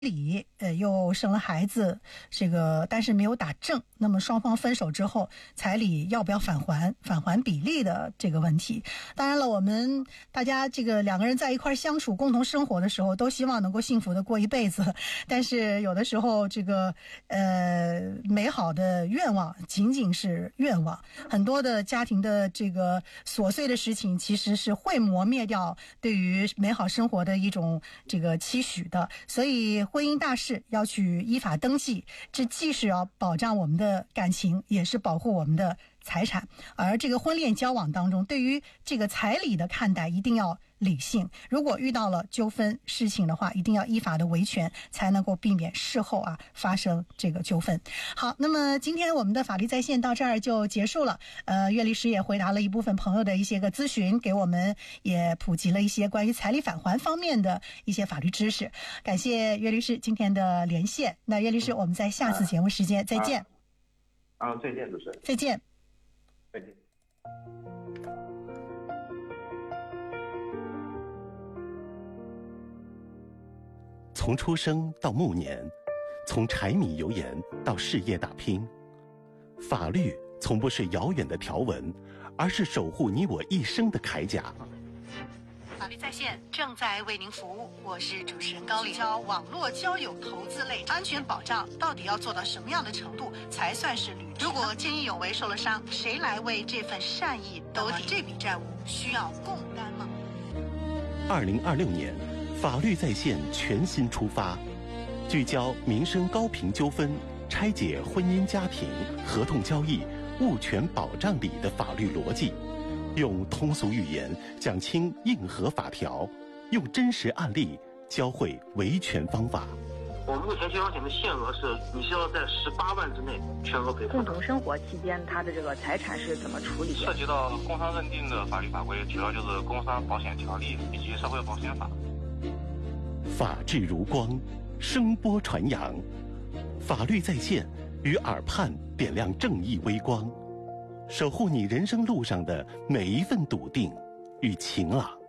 理又生了孩子，但是没有打正，那么双方分手之后，彩礼要不要返还比例的这个问题。当然了，我们大家两个人在一块相处、共同生活的时候，都希望能够幸福的过一辈子，但是有的时候美好的愿望仅仅是愿望，很多的家庭的琐碎的事情，其实是会磨灭掉对于美好生活的一种期许的。所以婚姻大事要去依法登记，这既是要保障我们的感情，也是保护我们的财产。而婚恋交往当中，对于彩礼的看待一定要理性，如果遇到了纠纷事情的话，一定要依法的维权，才能够避免事后发生纠纷。好，那么今天我们的法律在线到这儿就结束了。岳律师也回答了一部分朋友的一些个咨询，给我们也普及了一些关于彩礼返还方面的一些法律知识。感谢岳律师今天的连线。那岳律师，我们在下次节目时间再见。 再见，主持人。 再见。 再见。 从出生到暮年，从柴米油盐到事业打拼，法律从不是遥远的条文，而是守护你我一生的铠甲。 法律在线正在为您服务，我是主持人高丽。网络交友投资类安全保障到底要做到什么样的程度才算是履职？如果见义勇为受了伤，谁来为这份善意兜底？这笔债务需要共担吗 ？2026年，法律在线全新出发，聚焦民生高频纠纷，拆解婚姻家庭、合同交易、物权保障里的法律逻辑。用通俗语言讲清硬核法条，用真实案例教会维权方法。 我们目前交险的限额是，你需要在18万之内全额赔付。 共同生活期间，他的财产是怎么处理？ 涉及到工伤认定的法律法规，主要就是《工伤保险条例》以及《社会保险法》。 法治如光，声波传扬，法律在线，与耳畔点亮正义微光，守护你人生路上的每一份笃定与晴朗。